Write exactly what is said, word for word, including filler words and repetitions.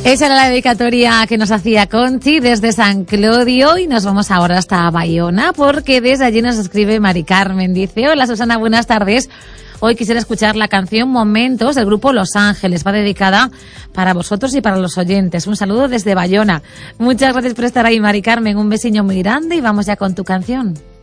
Esa era la dedicatoria que nos hacía Conchi desde San Clodio y nos vamos ahora hasta Bayona porque desde allí nos escribe Mari Carmen. Dice, hola Susana, buenas tardes. Hoy quisiera escuchar la canción Momentos del grupo Los Ángeles. Va dedicada para vosotros y para los oyentes. Un saludo desde Bayona. Muchas gracias por estar ahí, Mari Carmen. Un besiño muy grande y vamos ya con tu canción.